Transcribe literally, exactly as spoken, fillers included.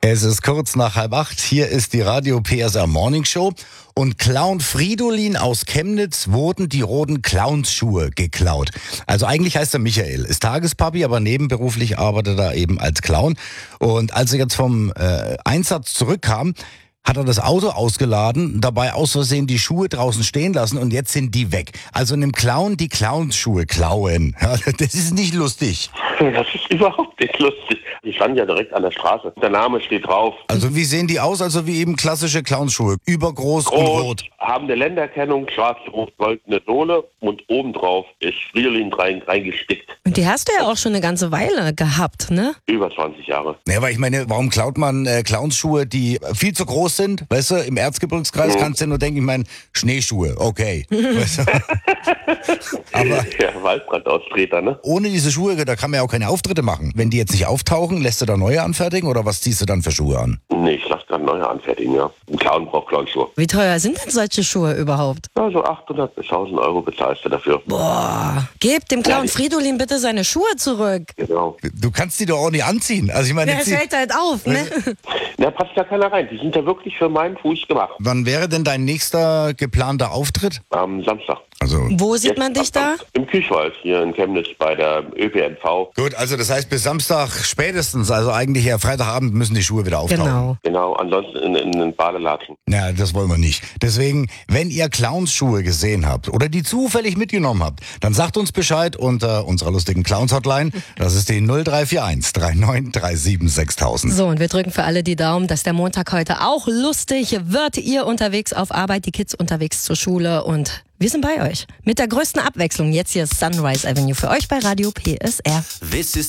Es ist kurz nach halb acht. Hier ist die Radio P S R Morning Show. Und Clown Fridolin aus Chemnitz wurden die roten Clownsschuhe geklaut. Also eigentlich heißt er Michael, ist Tagespapi, aber nebenberuflich arbeitet er eben als Clown. Und als er jetzt vom äh, Einsatz zurückkam, hat er das Auto ausgeladen, dabei aus Versehen die Schuhe draußen stehen lassen und jetzt sind die weg. Also einem Clown die Clownsschuhe klauen. Ja, das ist nicht lustig. Das ist überhaupt nicht lustig. Die standen ja direkt an der Straße. Der Name steht drauf. Also wie sehen die aus? Also wie eben klassische Clownsschuhe. Übergroß Groß, und rot. haben eine Länderkennung, schwarz-rot-goldene Sohle und obendrauf ist Fridolin rein, reingestickt. Und die hast du ja auch schon eine ganze Weile gehabt, ne? Über zwanzig Jahre. Ja, aber ich meine, warum klaut man äh, Clownsschuhe, die viel zu groß sind? Weißt du, im Erzgebirgskreis Mhm. kannst du nur denken, ich meine, Schneeschuhe, okay. Weißt du? Aber Ja, Waldbrandaustreter, ne? ohne diese Schuhe, da kann man ja auch keine Auftritte machen. Wenn die jetzt nicht auftauchen, lässt du da neue anfertigen oder was ziehst du dann für Schuhe an? Nee, ich lasse gerade neue anfertigen, ja. Ein Clown braucht Clownschuhe. Wie teuer sind denn solche Schuhe überhaupt? Also achthundert bis tausend Euro bezahlst du dafür. Boah, gib dem Clown Ja, Fridolin bitte seine Schuhe zurück. Genau. Du kannst die doch auch nicht anziehen. Also ich meine, Ja, es zieh- fällt halt auf, ne? Da passt ja keiner rein. Die sind ja wirklich für meinen Fuß gemacht. wann wäre denn dein nächster geplanter Auftritt? Am Samstag. Also Wo sieht Jetzt man dich am da? Samstag. Im Küchwald hier in Chemnitz bei der Ö P N V. gut, also das heißt bis Samstag spätestens, also eigentlich ja Freitagabend müssen die Schuhe wieder auftauchen. Genau. Genau, ansonsten in, in den Badelatschen. Ja, das wollen wir nicht. Deswegen, wenn ihr Clownsschuhe gesehen habt oder die zufällig mitgenommen habt, dann sagt uns Bescheid unter unserer lustigen Clowns-Hotline. Das ist die null drei vier eins drei neun drei sieben sechstausend. So, und wir drücken für alle die Daumen, dass der Montag heute auch lustig wird. Ihr unterwegs auf Arbeit, die Kids unterwegs zur Schule und wir sind bei euch. Mit der größten Abwechslung. Jetzt hier ist Sunrise Avenue für euch bei Radio P S R. This is